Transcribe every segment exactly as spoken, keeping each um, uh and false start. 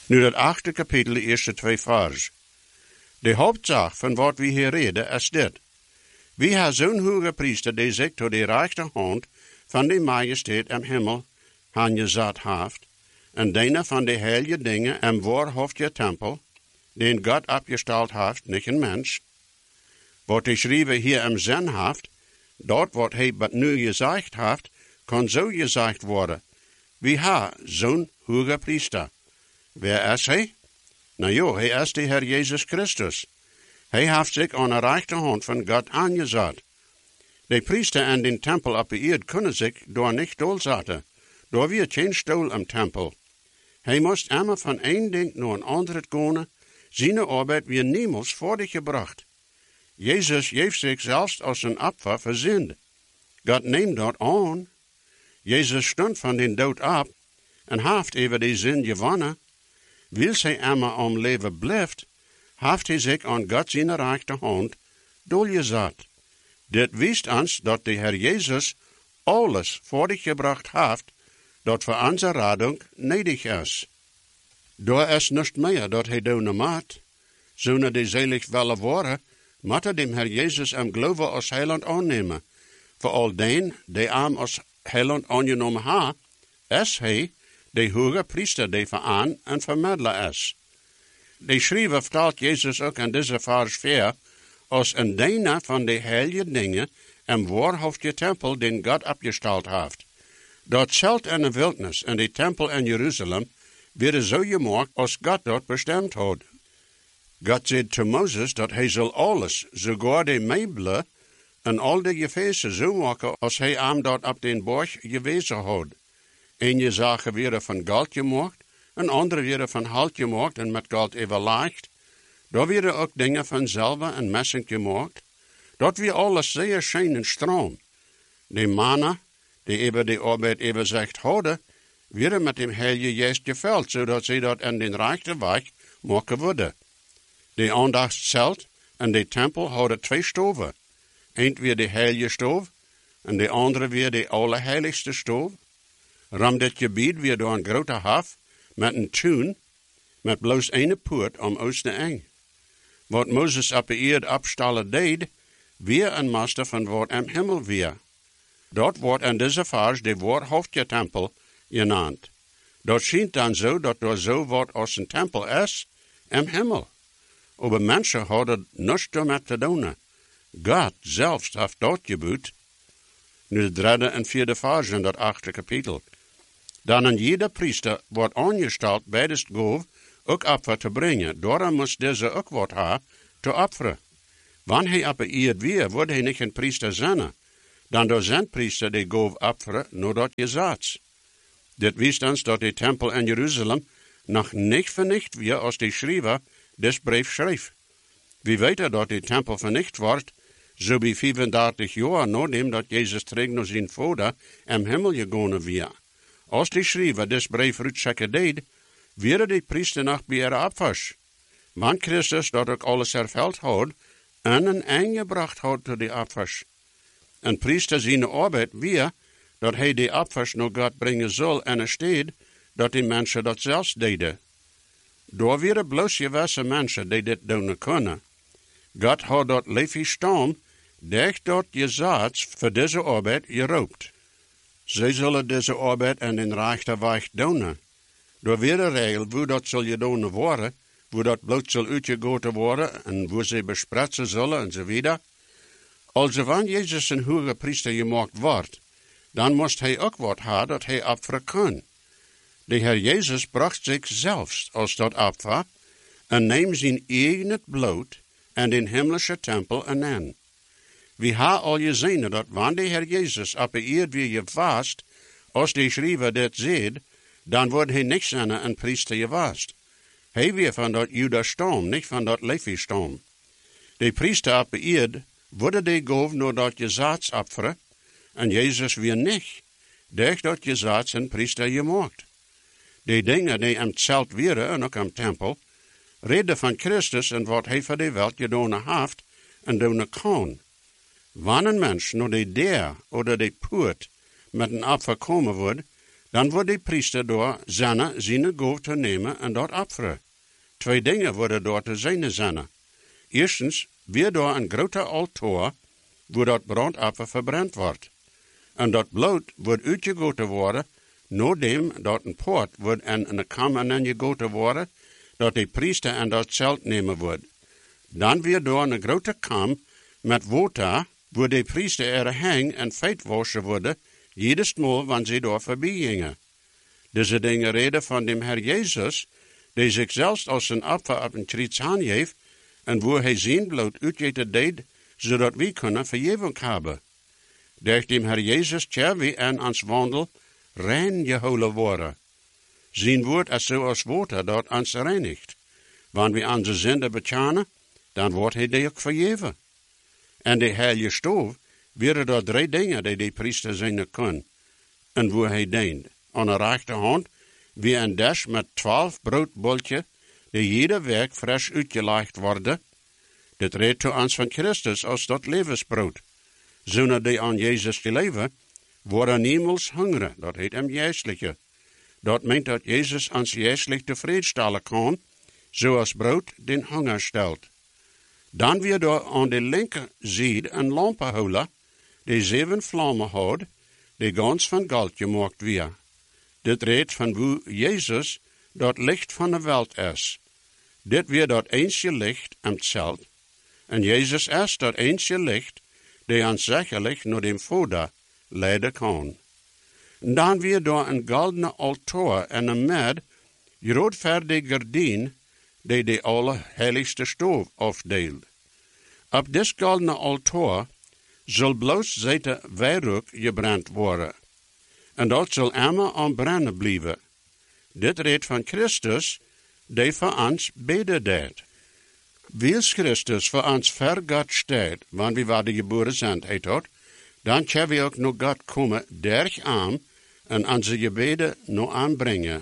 Nu dat achte kapitel, de eerste twee vers. De hoofdzaak van wat we hier reden is dit. We hebben zo'n hoge priester die zich door de rechterhand van de majesteit im hemel aangezet heeft, en die van de heilige dingen im waarhaftige tempel, den God opgesteld heeft, niet een mens. Wat de schrijver hier im zin heeft, dat wat hij wat nu gezegd heeft, kan zo gezegd worden. We hebben zo'n hoge priester. Wer is hij? Nou ja, hij is de Heer Jezus Christus. Hij heeft zich aan de rechterhand van God aangezet. De priester en den tempel op de eerd kunnen zich door niet doorzetten. Door weer geen stoel im tempel. Hij moest immer van één ding naar een ander gaan. Zijn arbeid weer niemals voortgebracht. Jezus heeft zich zelfs als een opfer verzend. God neemt dat aan. Jezus stond van den dood op en heeft over die zin gewonnen. Wil zij immer om leven blijft, heeft hij zich aan God zijn rechterhand doorgezet. Dit wijst ons dat de Heer Jezus alles voortgebracht heeft, dat voor onze redding nodig is. Daar is niets meer dat hij doen moet. Zonder die zelig willen worden, moet hij dem Heer Jezus am geloven als heiland aannemen. Voor al den die hem als heiland aangenomen ha, is hij de hoge priester die veraan en vermiddelaar is. De schrijver vertelt Jezus ook in deze vers vier als een dienaar van de heilige dingen en waarhaftige tempel den God opgesteld heeft. Dat zelt in de wildnis en de tempel in Jeruzalem werden zo gemaakt als God dat bestemd had. God zei te Mozes dat hij zal alles, sogar de meubelen en al de gefeesten zo maken als hij hem dat op den borg gewezen had. Een zaken werden van goud gemaakt, en andere werden van hout gemaakt en met goud overlegd. Daar werden ook dingen van zilver en messing gemaakt. Dat weer alles zeer schijn en stroom. De mannen, die even de arbeid even zegt hadden, werden met dem heilige geest gevuld, zodat ze dat in den rechte weg maken worden. De aandachtszelt en de tempel hadden twee stoven. Eén weer de heilige stoof, en de andere weer de allerheiligste stoof. Ram dit gebied weer door een grote haf, met een tuin, met bloos een poort om uit de eng. Wat Mozes op de eerd opstallen deed, weer een master van wat im hemel weer. Dat wordt in deze vers de waarhaftige tempel genaamd. Dat schijnt dan zo dat er zo wat als een tempel is, im hemel. Aber mensen hadden niets daarmee te doen. God zelfs heeft dat geboet. Nu de derde en vierde vers in dat achte kapitel. Dan een jeder priester wordt aangesteld bij de goof ook offer te brengen. Daarom moest deze ook wat hebben te offeren. Wanneer hij op de eerd weer, wordt hij niet een priester zijn. Dan door zijn priester die goof offeren, nadat je zat. Dit wijst ons dat de tempel in Jeruzalem nog niet vernicht weer als de schrijver des brief schreef. We weten dat de tempel vernicht wordt, zo bij vijfendertig jaar nadat dat Jezus terug naar zijn vader im hemel gegaan weer. Als de schrijver des brief uitchecken deed, werden de priester nog bij ihre opvers. Want Christus dat ook alles vervuld had, en een eind gebracht had tot de opvers. Een priester zijn arbeid weer, dat hij de opvers naar God brengen zal en er staat, dat die mensen dat zelfs deden. Door werden bloos gewassen mensen die dit doen kunnen. God had dat Levi stam, dicht dat je zaad voor deze arbeid geroopt. Zij zullen deze arbeid in den rechte weg doen. Door weer de regel, hoe dat zal je doen worden, hoe dat bloed zal uitgegoten worden en hoe ze bespretsen zullen enzovoort. Als van Jezus een hoge priester gemaakt wordt, dan moest hij ook wat hebben dat hij offeren kan. De Heer Jezus bracht zich zelfs als dat offer en neemt zijn eigen bloed en den hemelse tempel aan. We hebben al gezien dat wanneer de Heer Jezus op de eerd weer gevast, als de schrijver dit zegt, dan wordt hij niet zijn een priester gevast. Hij weer van dat Judas-stam, niet van dat Levi-stam. De priester op de eerd worden de goof naar dat gezaad offeren, en Jezus weer niet, durch dat gezaad zijn priester gemaakt. De dingen die am zelt werden en ook am tempel, reden van Christus en wat hij voor de wereld gedaan heeft en doen kan. Wanneer een mens naar de deur of de poort met een offer komen wordt, Dan wordt de priester door zanne zijn goof te nemen en dat afveren. Twee dingen worden door te zijn zanne. Eerstens, weer door een grote altaar, waar dat brandoffer verbrand wordt. En dat bloed wordt uitgegoten worden, nadat dat een poort wordt en een kamer ingegoten worden, dat de priester en dat zelt nemen wordt. Dan weer door een grote kam met water, waar de priester er hang en feit wassen worden, jedes Mal, wanneer ze door voorbij gingen. Deze dingen reden van dem Herr Jezus, die zich zelfs als een opfer op een kruis aangeeft, en waar hij zijn bloed uitgeten deed, zodat wij kunnen vergeving hebben. Door dem Herr Jezus tja wij aan ons wandel rein gehouden worden. Zijn woord is zoals water dat ons reinigt. Wanneer we onze zonde bekennen, dan wordt hij die ook vergeven. En de heilige stoof waren er drie dingen die de priester zijn kon. En waar hij deed. Aan de rechterhand wie een dash met twaalf broodbolletjes, die jede week fris uitgelegd worden. Dit redt toe ons van Christus als dat levensbrood. Zonder die aan Jezus geleven, worden niemals hongeren. Dat heet hem geestelijke. Dat meent dat Jezus ons geestelijk tevreden stellen kan, zoals brood den honger stelt. Dan weer door aan de linkerzijde een lampenholer, die zeven vlammen houdt, die gans van goud gemaakt weer. Dit redt van hoe Jezus dat licht van de wereld is. Dit weer dat eensje licht am zelt. En Jezus is dat eensje licht, die ons zekerlijk naar dem Vader leiden kan. En dan weer door een goldene altaar en een med, roodverdige gordijn, die de allerheiligste stoof afdeelt. Op dit goldene altaar zal bloos zitten wierook gebrand worden. En dat zal immer aan brennen blijven. Dit redt van Christus, die voor ons beden deed. Wils Christus voor ons ver God staat, wanneer we waar de geboren zijn, heet dat, dan kunnen we ook naar God komen, derg aan, en onze gebeden nog aanbrengen.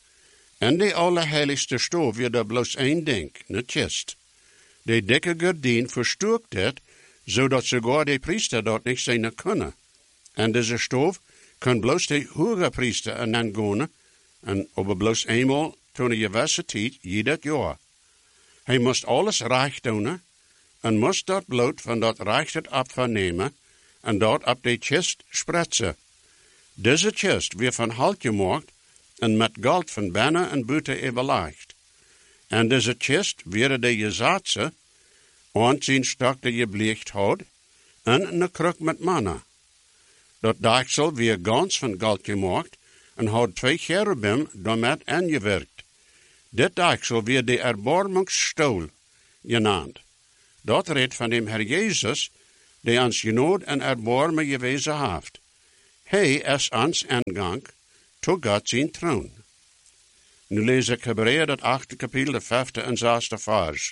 En de allerheiligste stoof weer daar bloos één ding, een kist. De dikke gordijn verstoekt het, zodat sogar de priester dat niet zien kunnen. En deze stoof kan bloos de hoge priester en dan gaan, en op bloos eenmaal toen een gewisse tijd, ieder jaar. Hij moest alles recht doen, en moest dat bloed van dat recht opnemen, en dat op de kist spretsen. Deze kist werd van hout gemaakt, en met goud van binnen en buiten overlegd. En deze kist werden de gezaten, aan zijn stok die gebleekt had, en een kruk met manna. Dat deksel werd gans van goud gemaakt, en had twee cherubim daarmee aangewerkt. Dit deksel werd de erbarmingsstoel genaamd. Dat redt van dem Herr Jezus, die ons genood en erbarmen gewezen heeft. Hij is ons ingang tot God zijn troon. Nu lees ik Hebreeën dat achte kapitel, de vijfde en zesde vers.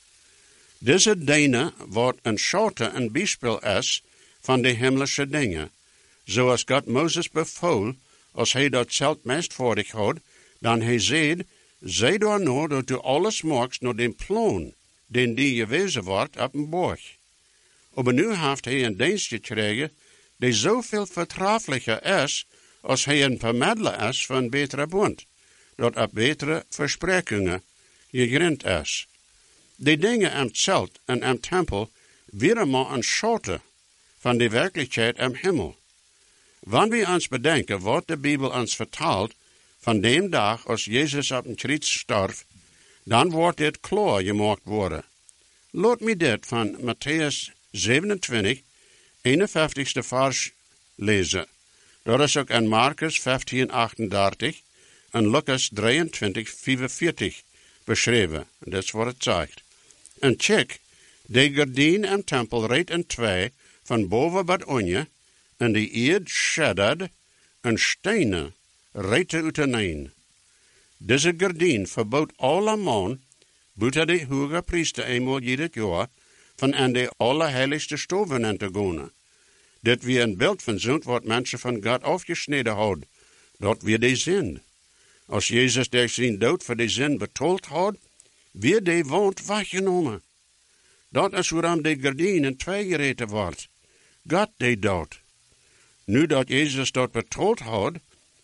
Deze dingen wat een schorte en bijspel is van de hemelse dingen, zoals God Mozes bevoel, als hij dat zelf meest voor zich had, dan hij zei, zij door nou dat u alles maakt naar den plan, den die gewezen wordt op een borg. Maar nu heeft hij een dienst gekregen, die zoveel vertrouwelijker is, als hij een vermiddelaar is van een betere bond, dat op betere versprekingen gegrond is. Die dingen aan het zelt en aan het tempel waren maar een schorte van de werkelijkheid am hemel. Wanneer we ons bedenken wat de Bijbel ons vertelt van de dag als Jezus op een kruis stierf, dan wordt dit klaar gemaakt worden. Laat me dit van Matthäus zevenentwintig, eenenvijftigste vers lezen. Dat is ook in Marcus vijftien, achtendertig en Lucas drieëntwintig, vijfenveertig beschreven. Dat is wat het zegt. En check, de gordijn en tempel reed in twee, van boven tot onder, en de eerd schedderd, en stenen reed uit een. Deze gordijn verbood alle man, buiten de hoge priester eenmaal ieder jaar, van in de allerheiligste stoven in te gaan. Dit weer een beeld van zond wat mensen van God afgesneden hadden. Dat weer de zin. Als Jezus der zijn dood voor de zin betaald had, weer de wond weggenomen. Dat is waarom de gordijn in twee gereten wordt. God deed dat. Nu dat Jezus dat betaald had,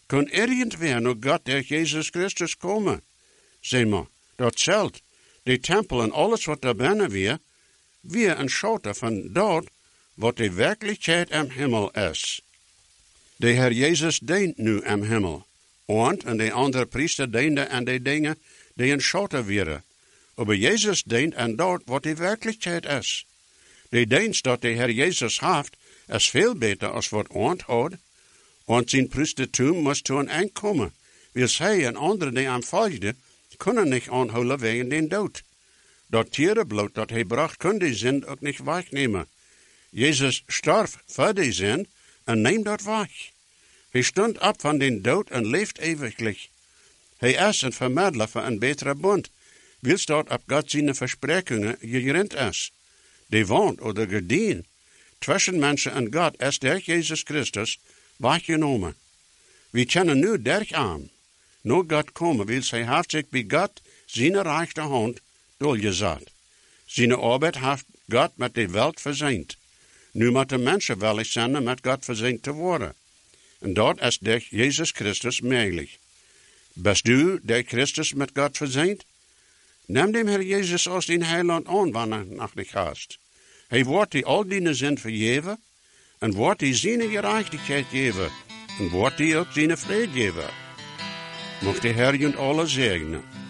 Kan irgendwer naar God der Jezus Christus komen? Zeg maar, dat zelt, de tempel en alles wat daar binnen weer, weer een schoter van dat wat de werkelijkheid am Himmel is. De Heer Jezus dient nu am Himmel, en de andere priester diende aan de dingen die een schoter waren. Maar Jezus dient aan dat wat de werkelijkheid is. De dienst dat de Heer Jezus heeft, is veel beter als wat ons had. Want zijn priestertum moest toen aankomen. Wil hij en anderen die hem volgden, kunnen niet aanhouden wegen den dood. Dat tierenbloed dat hij bracht, kon die zin ook niet wegnemen. Jezus starf voor die zin en neemt dat weg. Hij stond op van den dood en leeft eeuwiglich. Hij is een vermiddelaar van een betere bond, wils dat op God zijn versprekkingen gerend is. De woont oder gedien tussen mensen en God is der Jezus Christus weggenomen. We kennen nu derg aan. No God komen, wils hij heeft zich bij God zijn rechterhand doorgezet. Zijn arbeid heeft God met de welt verzeind. Nu moet de mensen willig zijn met God verzeind te worden. En dat is der Jezus Christus mogelijk. Bist du der Christus met God verzeind? Neem dem Heer Jezus als den heiland aan, wanneer nach dich hast. Hij wordt die al die zin vergeven, en wordt die zijn gerechtigheid geven, en wordt die ook zijn vrede geven. Mocht de Heer je alle zegenen.